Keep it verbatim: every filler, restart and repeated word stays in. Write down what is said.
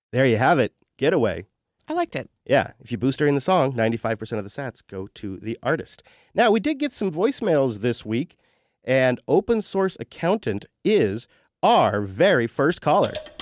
There you have it. Getaway. I liked it. Yeah, if you boost during the song, ninety-five percent of the sats go to the artist. Now, we did get some voicemails this week, and Open Source Accountant is our very first caller.